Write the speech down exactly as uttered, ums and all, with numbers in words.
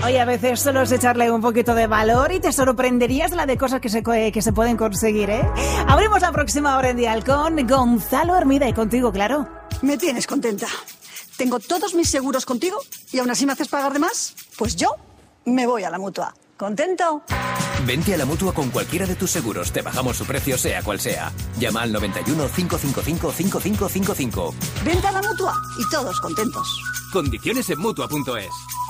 Oye, a veces solo es echarle un poquito de valor y te sorprenderías de la de cosas que se, que se pueden conseguir, ¿eh? Abrimos la próxima hora en Dial con Gonzalo Hermida y contigo, claro. Me tienes contenta. Tengo todos mis seguros contigo y aún así me haces pagar de más. Pues yo me voy a la Mutua. ¿Contento? Vente a la Mutua con cualquiera de tus seguros. Te bajamos su precio, sea cual sea. Llama al noventa y uno, cinco cinco cinco, cinco cinco cinco cinco. Vente a la Mutua y todos contentos. Condiciones en Mutua punto es.